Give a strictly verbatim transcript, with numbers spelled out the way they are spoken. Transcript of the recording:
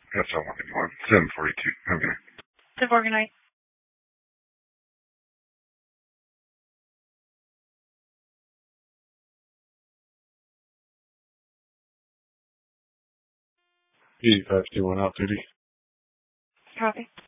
That's all I want. seven forty-two. Okay. Good organized. eighty-five two one out duty. Copy.